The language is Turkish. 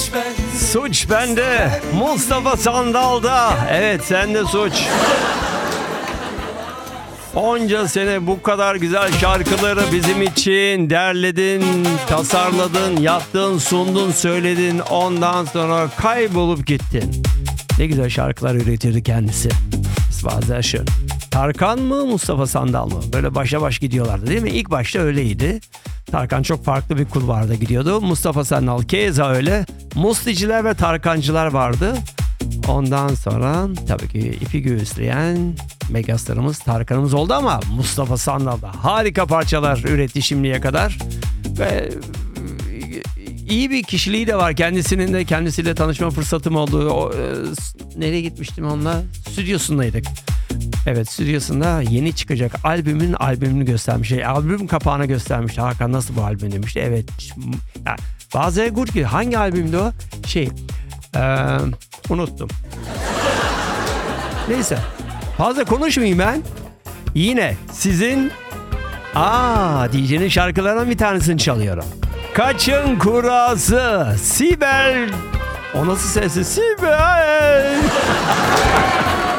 Suç bende. Mustafa Sandal'da. Evet, sende suç. Onca sene bu kadar güzel şarkıları bizim için derledin, tasarladın, yaptın, sundun, söyledin. Ondan sonra kaybolup gittin. Ne güzel şarkılar üretirdi kendisi. Bazen şöyle. Tarkan mı, Mustafa Sandal mı? Böyle başa baş gidiyorlardı değil mi? İlk başta öyleydi. Tarkan çok farklı bir kulvarda gidiyordu. Mustafa Sandal keza öyle. Musticiler ve Tarkancılar vardı. Ondan sonra tabii ki ipi göğüsleyen megastarımız Tarkan'ımız oldu ama Mustafa Sandal da harika parçalar üretti şimdiye kadar. Ve iyi bir kişiliği de var. Kendisiyle tanışma fırsatım oldu. Nereye gitmiştim onunla? Stüdyosundaydık. Evet, stüdyosunda yeni çıkacak albümünü göstermiş. Albüm kapağını göstermiş. Hakan nasıl bu albüm demişti. Evet. Ya, bazı Gurki hangi albümdü o? Unuttum. Neyse. Fazla konuşmayayım ben. Yine sizin DJ'nin şarkılarından bir tanesini çalıyorum. Kaçın kurası Sibel. O nasıl sesi? Sibel.